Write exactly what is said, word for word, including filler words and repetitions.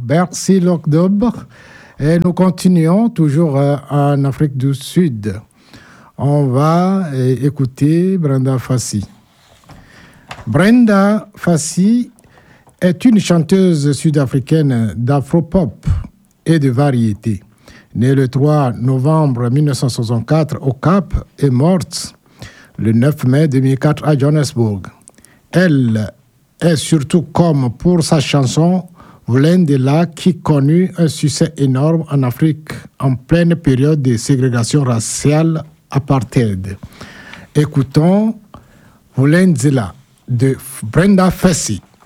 Bercy l'octobre. Et nous continuons toujours euh, en Afrique du Sud. On va euh, écouter Brenda Fassie. Brenda Fassie est une chanteuse sud-africaine d'afro-pop et de variété. Née le trois novembre mille neuf cent soixante-quatre au Cap et morte le neuf mai deux mille quatre à Johannesburg. Elle est surtout comme pour sa chanson Vulindlela qui connut un succès énorme en Afrique en pleine période de ségrégation raciale apartheid. Écoutons Vulindlela de Brenda Fassie.